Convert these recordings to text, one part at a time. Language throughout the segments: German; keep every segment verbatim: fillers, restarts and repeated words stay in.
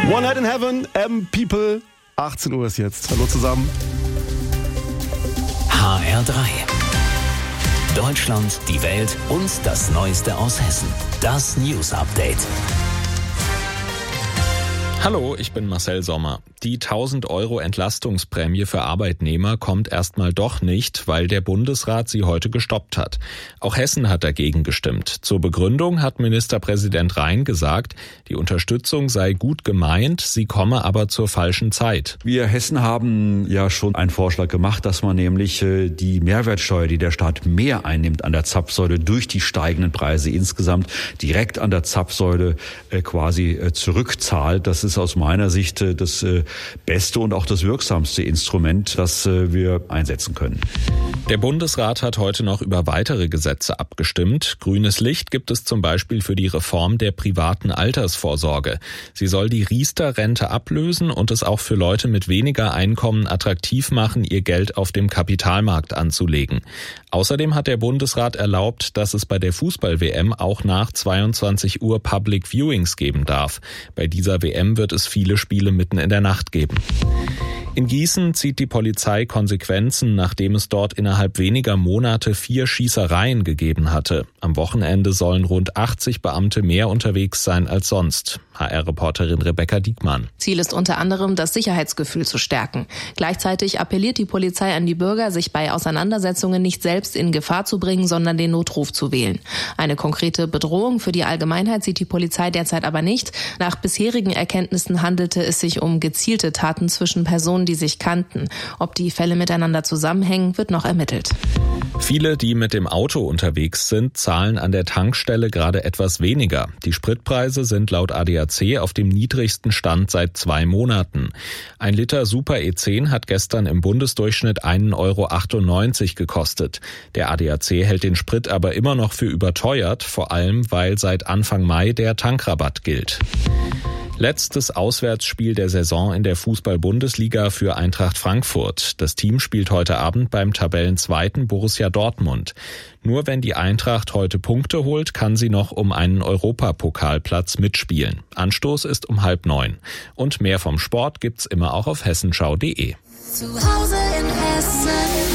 One Night in Heaven, M People. achtzehn Uhr ist jetzt. Hallo zusammen. H R drei. Deutschland, die Welt und das Neueste aus Hessen. Das News Update. Hallo, ich bin Marcel Sommer. Die tausend Euro Entlastungsprämie für Arbeitnehmer kommt erstmal doch nicht, weil der Bundesrat sie heute gestoppt hat. Auch Hessen hat dagegen gestimmt. Zur Begründung hat Ministerpräsident Rhein gesagt, die Unterstützung sei gut gemeint, sie komme aber zur falschen Zeit. Wir Hessen haben ja schon einen Vorschlag gemacht, dass man nämlich die Mehrwertsteuer, die der Staat mehr einnimmt an der Zapfsäule durch die steigenden Preise insgesamt, direkt an der Zapfsäule quasi zurückzahlt. Das ist aus meiner Sicht das beste und auch das wirksamste Instrument, das wir einsetzen können. Der Bundesrat hat heute noch über weitere Gesetze abgestimmt. Grünes Licht gibt es zum Beispiel für die Reform der privaten Altersvorsorge. Sie soll die Riester-Rente ablösen und es auch für Leute mit weniger Einkommen attraktiv machen, ihr Geld auf dem Kapitalmarkt anzulegen. Außerdem hat der Bundesrat erlaubt, dass es bei der Fußball-W M auch nach zweiundzwanzig Uhr Public Viewings geben darf. Bei dieser W M wird es viele Spiele mitten in der Nacht geben. In Gießen zieht die Polizei Konsequenzen, nachdem es dort innerhalb weniger Monate vier Schießereien gegeben hatte. Am Wochenende sollen rund achtzig Beamte mehr unterwegs sein als sonst. H R-Reporterin Rebecca Diekmann. Ziel ist unter anderem, das Sicherheitsgefühl zu stärken. Gleichzeitig appelliert die Polizei an die Bürger, sich bei Auseinandersetzungen nicht selbst in Gefahr zu bringen, sondern den Notruf zu wählen. Eine konkrete Bedrohung für die Allgemeinheit sieht die Polizei derzeit aber nicht. Nach bisherigen Erkenntnissen handelte es sich um gezielte Taten zwischen Personen, die sich kannten. Ob die Fälle miteinander zusammenhängen, wird noch ermittelt. Viele, die mit dem Auto unterwegs sind, zahlen an der Tankstelle gerade etwas weniger. Die Spritpreise sind laut A D A C auf dem niedrigsten Stand seit zwei Monaten. Ein Liter Super E zehn hat gestern im Bundesdurchschnitt einen Euro achtundneunzig gekostet. Der A D A C hält den Sprit aber immer noch für überteuert, vor allem weil seit Anfang Mai der Tankrabatt gilt. Letztes Auswärtsspiel der Saison in der Fußball-Bundesliga für Eintracht Frankfurt. Das Team spielt heute Abend beim Tabellenzweiten Borussia Dortmund. Nur wenn die Eintracht heute Punkte holt, kann sie noch um einen Europapokalplatz mitspielen. Anstoß ist um halb neun. Und mehr vom Sport gibt's immer auch auf hessenschau punkt de. Zu Hause in Hessen.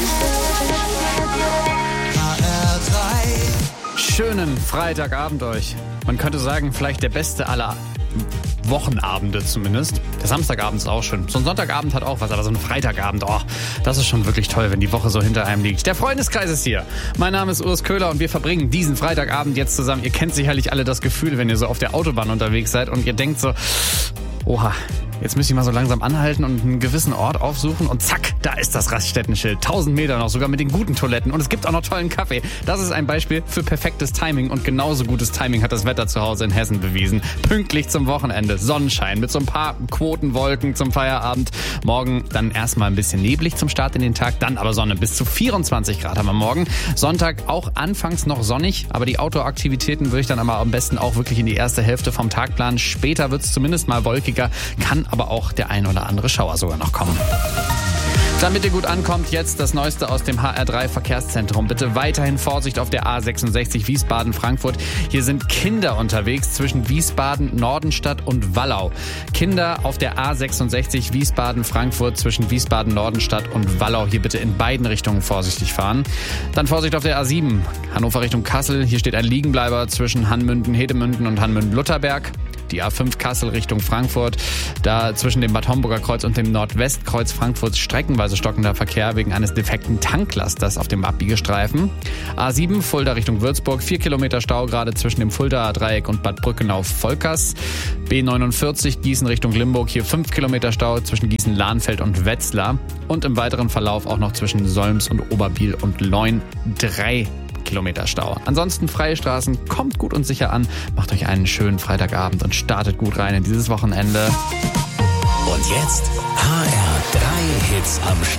H R drei. Schönen Freitagabend euch. Man könnte sagen, vielleicht der beste aller Wochenabende zumindest. Der Samstagabend ist auch schön. So ein Sonntagabend hat auch was, aber so ein Freitagabend, oh, das ist schon wirklich toll, wenn die Woche so hinter einem liegt. Der Freundeskreis ist hier. Mein Name ist Urs Köhler und wir verbringen diesen Freitagabend jetzt zusammen. Ihr kennt sicherlich alle das Gefühl, wenn ihr so auf der Autobahn unterwegs seid und ihr denkt so, oha, jetzt müsste ich mal so langsam anhalten und einen gewissen Ort aufsuchen und zack, da ist das Raststättenschild. tausend Meter noch, sogar mit den guten Toiletten und es gibt auch noch tollen Kaffee. Das ist ein Beispiel für perfektes Timing und genauso gutes Timing hat das Wetter zu Hause in Hessen bewiesen. Pünktlich zum Wochenende, Sonnenschein mit so ein paar Quotenwolken zum Feierabend. Morgen dann erstmal ein bisschen neblig zum Start in den Tag, dann aber Sonne. Bis zu vierundzwanzig Grad haben wir morgen. Sonntag auch anfangs noch sonnig, aber die Outdoor-Aktivitäten würde ich dann aber am besten auch wirklich in die erste Hälfte vom Tag planen. Später wird es zumindest mal wolkiger, kann aber auch der ein oder andere Schauer sogar noch kommen. Damit ihr gut ankommt, jetzt das Neueste aus dem H R drei Verkehrszentrum. Bitte weiterhin Vorsicht auf der A sechsundsechzig Wiesbaden-Frankfurt. Hier sind Kinder unterwegs zwischen Wiesbaden, Nordenstadt und Wallau. Kinder auf der A sechsundsechzig Wiesbaden-Frankfurt zwischen Wiesbaden, Nordenstadt und Wallau. Hier bitte in beiden Richtungen vorsichtig fahren. Dann Vorsicht auf der A sieben, Hannover Richtung Kassel. Hier steht ein Liegenbleiber zwischen Hanmünden-Hedemünden und Hanmünden-Lutherberg. Die A fünf Kassel Richtung Frankfurt. Da zwischen dem Bad Homburger Kreuz und dem Nordwestkreuz Frankfurts streckenweise stockender Verkehr wegen eines defekten Tanklasters auf dem Abbiegestreifen. A sieben Fulda Richtung Würzburg. Vier Kilometer Stau gerade zwischen dem Fuldaer Dreieck und Bad Brückenau-Volkers. B neunundvierzig Gießen Richtung Limburg. Hier fünf Kilometer Stau zwischen Gießen-Lahnfeld und Wetzlar. Und im weiteren Verlauf auch noch zwischen Solms und Oberbiel und Leun drei Kilometer Stau. Ansonsten freie Straßen, kommt gut und sicher an, macht euch einen schönen Freitagabend und startet gut rein in dieses Wochenende. Und jetzt H R drei Hits am Stück.